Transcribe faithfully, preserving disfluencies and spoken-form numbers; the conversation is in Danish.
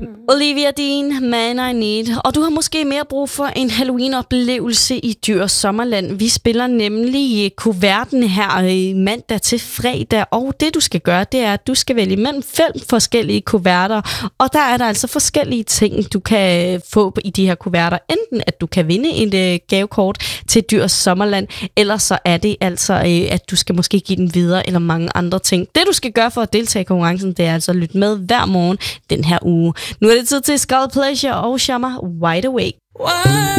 Olivia Dean, Man I Need. Og du har måske mere brug for en Halloween-oplevelse i Dyrs Sommerland. Vi spiller nemlig kuverten her mandag til fredag. Og det du skal gøre, det er, at du skal vælge mellem fem forskellige kuverter. Og der er der altså forskellige ting, du kan få i de her kuverter. Enten at du kan vinde et gavekort til Dyrs Sommerland, eller så er det altså, at du skal måske give den videre, eller mange andre ting. Det du skal gøre for at deltage i konkurrencen, det er altså at lytte med hver morgen den her uge. Nu er det tid til Skull Pleasure og Shammer Wide Awake.